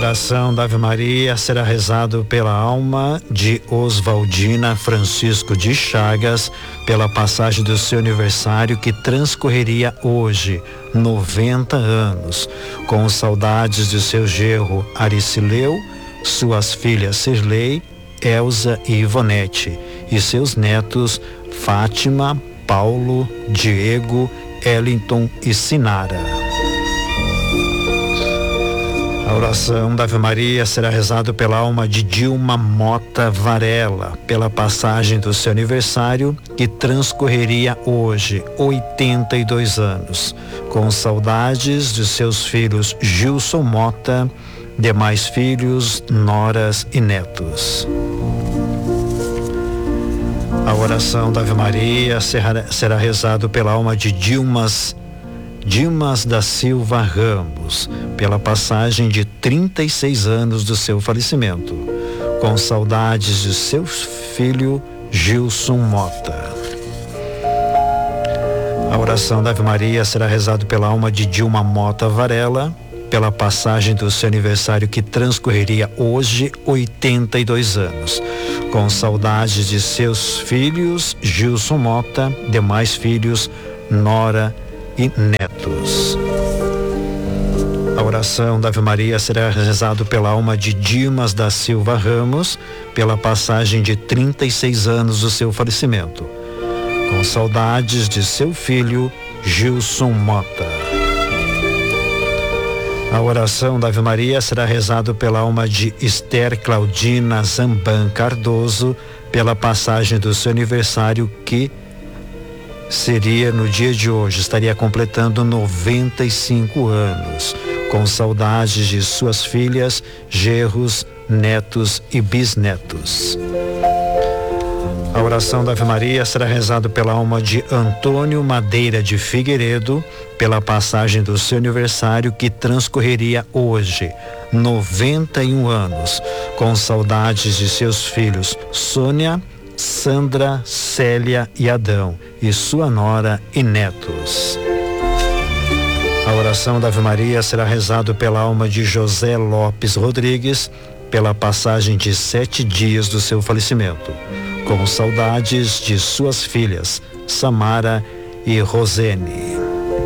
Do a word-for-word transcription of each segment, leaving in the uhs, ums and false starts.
oração da Ave Maria será rezado pela alma de Oswaldina Francisco de Chagas, pela passagem do seu aniversário que transcorreria hoje, noventa anos, com saudades de seu genro Aricileu, suas filhas Cirlei, Elza e Ivonete, e seus netos Fátima, Paulo, Diego, Ellington e Sinara. A oração da Ave Maria será rezada pela alma de Dilma Mota Varela, pela passagem do seu aniversário, que transcorreria hoje, oitenta e dois anos, com saudades de seus filhos Gilson Mota, demais filhos, noras e netos. A oração da Ave Maria será, será rezada pela alma de Dilmas Dimas da Silva Ramos, pela passagem de trinta e seis anos do seu falecimento, com saudades de seu filho Gilson Mota. A oração da Ave Maria será rezada pela alma de Dilma Mota Varela, pela passagem do seu aniversário que transcorreria hoje, oitenta e dois anos, com saudades de seus filhos Gilson Mota, demais filhos, nora e netos. A oração da Ave Maria será rezada pela alma de Dimas da Silva Ramos, pela passagem de trinta e seis anos do seu falecimento, com saudades de seu filho Gilson Mota. A oração da Ave Maria será rezada pela alma de Esther Claudina Zamban Cardoso, pela passagem do seu aniversário que seria no dia de hoje, estaria completando noventa e cinco anos, com saudades de suas filhas, genros, netos e bisnetos. A oração da Ave Maria será rezada pela alma de Antônio Madeira de Figueiredo, pela passagem do seu aniversário que transcorreria hoje, noventa e um anos, com saudades de seus filhos Sônia, Sandra, Célia e Adão, e sua nora e netos. A oração da Ave Maria será rezada pela alma de José Lopes Rodrigues, pela passagem de sete dias do seu falecimento, com saudades de suas filhas Samara e Rosene.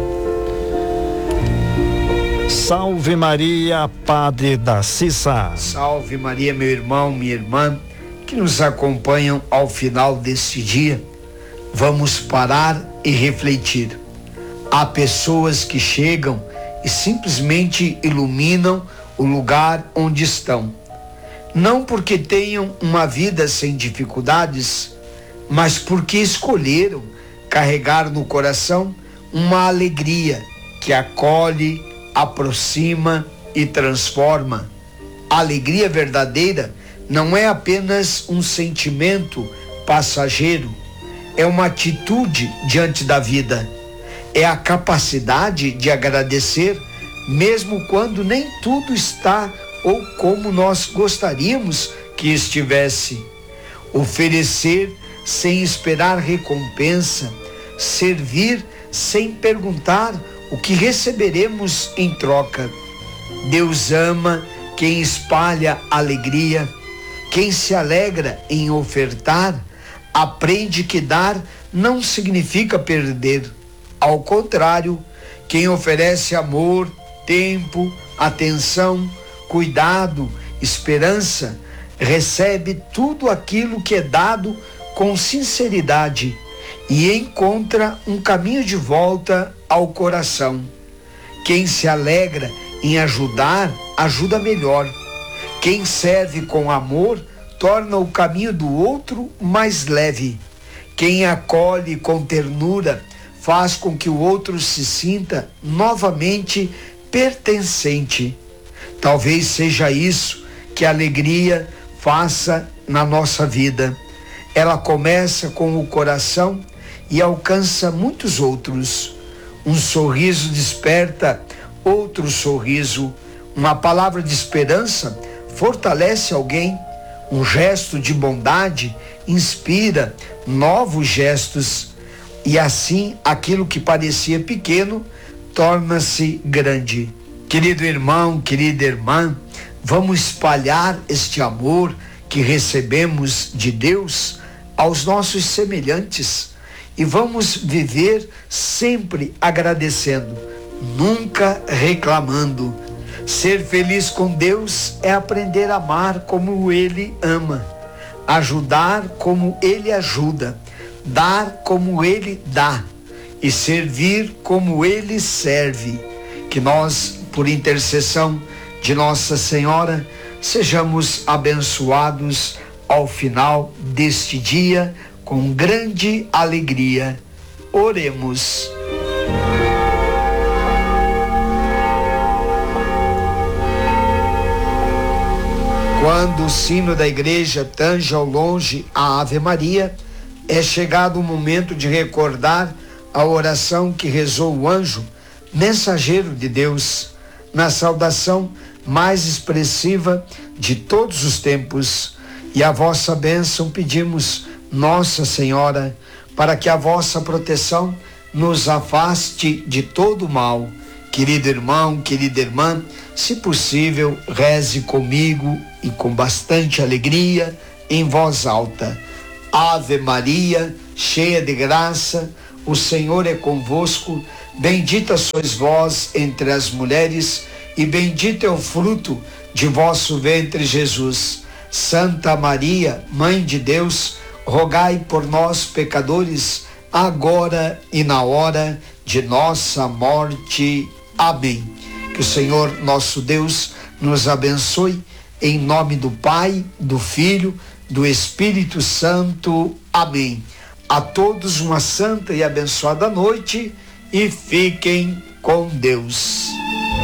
Salve Maria, Padre da Cissa. Salve Maria, meu irmão, minha irmã, que nos acompanham ao final deste dia. Vamos parar e refletir. Há pessoas que chegam e simplesmente iluminam o lugar onde estão. Não porque tenham uma vida sem dificuldades, mas porque escolheram carregar no coração uma alegria que acolhe, aproxima e transforma. A alegria verdadeira não é apenas um sentimento passageiro, é uma atitude diante da vida. É a capacidade de agradecer, mesmo quando nem tudo está ou como nós gostaríamos que estivesse. Oferecer sem esperar recompensa, servir sem perguntar o que receberemos em troca. Deus ama quem espalha alegria. Quem se alegra em ofertar, aprende que dar não significa perder. Ao contrário, quem oferece amor, tempo, atenção, cuidado, esperança, recebe tudo aquilo que é dado com sinceridade e encontra um caminho de volta ao coração. Quem se alegra em ajudar, ajuda melhor. Quem serve com amor, torna o caminho do outro mais leve. Quem acolhe com ternura, faz com que o outro se sinta novamente pertencente. Talvez seja isso que a alegria faça na nossa vida. Ela começa com o coração e alcança muitos outros. Um sorriso desperta outro sorriso. Uma palavra de esperança fortalece alguém. Um gesto de bondade inspira novos gestos. E assim, aquilo que parecia pequeno torna-se grande. Querido irmão, querida irmã, Vamos espalhar este amor que recebemos de Deus aos nossos semelhantes e vamos viver sempre agradecendo, nunca reclamando. Ser feliz com Deus é aprender a amar como Ele ama, ajudar como Ele ajuda, dar como Ele dá e servir como Ele serve. Que nós, por intercessão de Nossa Senhora, sejamos abençoados ao final deste dia com grande alegria. Oremos. Quando o sino da igreja tange ao longe a Ave Maria, é chegado o momento de recordar a oração que rezou o anjo, mensageiro de Deus, na saudação mais expressiva de todos os tempos. E a vossa bênção pedimos, Nossa Senhora, para que a vossa proteção nos afaste de todo o mal. Querido irmão, querida irmã, se possível, reze comigo e com bastante alegria, em voz alta. Ave Maria, cheia de graça, o Senhor é convosco, bendita sois vós entre as mulheres, e bendito é o fruto de vosso ventre, Jesus. Santa Maria, Mãe de Deus, rogai por nós, pecadores, agora e na hora de nossa morte. Amém. Que o Senhor, nosso Deus, nos abençoe, em nome do Pai, do Filho, do Espírito Santo. Amém. A todos uma santa e abençoada noite e fiquem com Deus.